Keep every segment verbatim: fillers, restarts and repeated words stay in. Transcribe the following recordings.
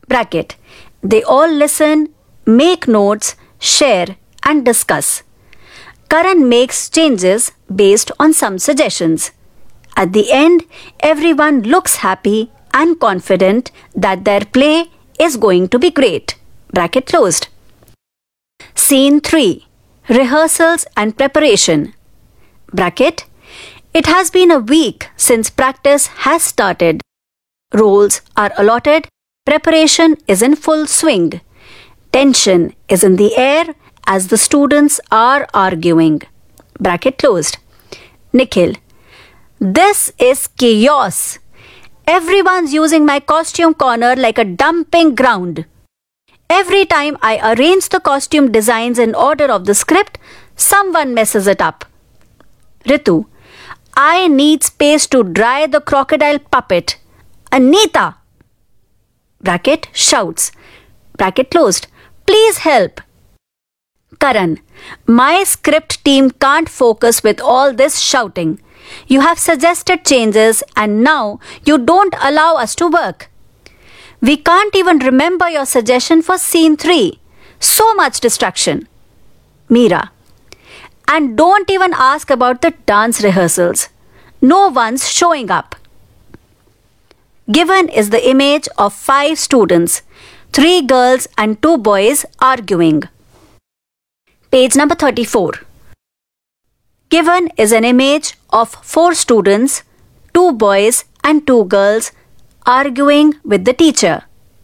Bracket. They all listen, make notes, share and discuss. Karan makes changes based on some suggestions. At the end, everyone looks happy and confident that their play is going to be great. Bracket closed. Scene three. Rehearsals and preparation. Bracket. It has been a week since practice has started. Roles are allotted. Preparation is in full swing. Tension is in the air as the students are arguing. Bracket closed. Nikhil. This is chaos. Everyone's using my costume corner like a dumping ground. Every time I arrange the costume designs in order of the script, someone messes it up. Ritu. I need space to dry the crocodile puppet. Anita. Bracket shouts. Bracket closed. Please help. Karan. My script team can't focus with all this shouting. You have suggested changes and now you don't allow us to work. We can't even remember your suggestion for scene three. So much distraction. Meera. And don't even ask about the dance rehearsals. No one's showing up. Given is the image of five students, three girls and two boys arguing. Page number thirty-four. Given is an image of four students, two boys and two girls arguing with the teacher.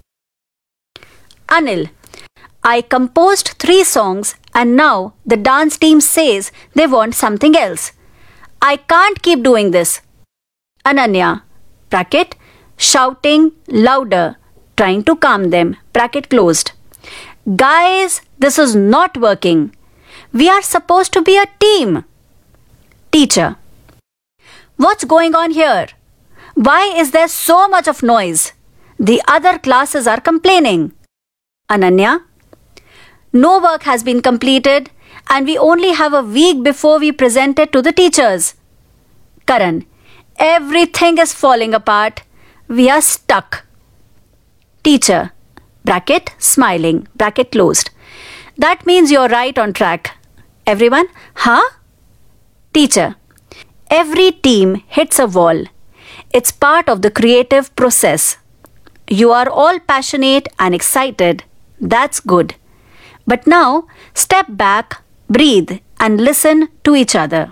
Anil. I composed three songs and now the dance team says they want something else. I can't keep doing this. Ananya. Bracket. Shouting louder, trying to calm them. Bracket closed. Guys, this is not working. We are supposed to be a team. Teacher. What's going on here? Why is there so much of noise? The other classes are complaining. Ananya. No work has been completed and we only have a week before we present it to the teachers. Karan. Everything is falling apart. We are stuck. Teacher. Bracket smiling. Bracket closed. That means you're right on track. Everyone, huh? Teacher. Every team hits a wall. It's part of the creative process. You are all passionate and excited. That's good. But now, step back, breathe, and listen to each other.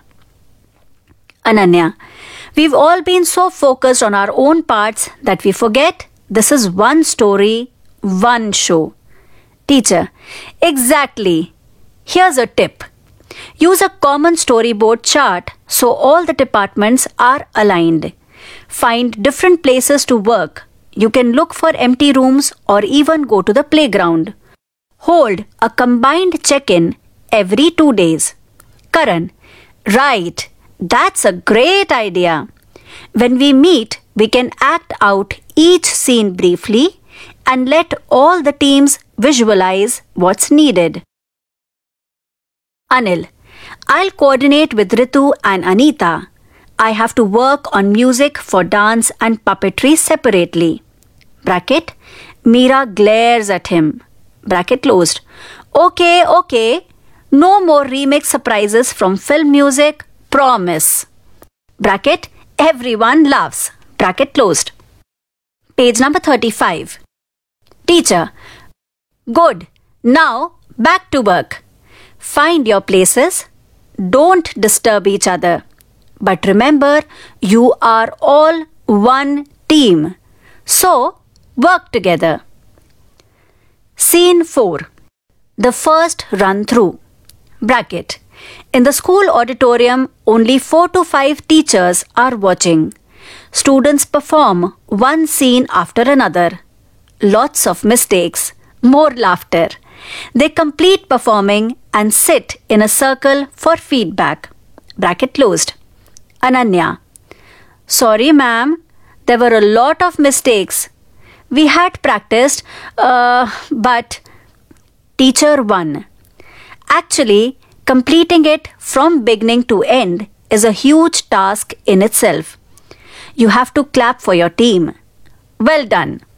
Ananya. We've all been so focused on our own parts that we forget this is one story, one show. Teacher. Exactly. Here's a tip. Use a common storyboard chart so all the departments are aligned. Find different places to work. You can look for empty rooms or even go to the playground. Hold a combined check-in every two days. Karan. Right. That's a great idea. When we meet, we can act out each scene briefly and let all the teams visualize what's needed. Anil. I'll coordinate with Ritu and Anita. I have to work on music for dance and puppetry separately. Bracket. Meera glares at him. Bracket closed. Okay, okay. No more remix surprises from film music. Promise. Bracket. Everyone laughs. Bracket closed. Page number thirty-five. Teacher. Good. Now back to work. Find your places. Don't disturb each other. But remember, you are all one team. So, work together. Scene four. The first run through. Bracket. In the school auditorium, only four to five teachers are watching. Students perform one scene after another. Lots of mistakes, more laughter. They complete performing and sit in a circle for feedback. Bracket closed. Ananya. Sorry, ma'am. There were a lot of mistakes. We had practiced, uh, but... Teacher one. Actually, completing it from beginning to end is a huge task in itself. You have to clap for your team. Well done.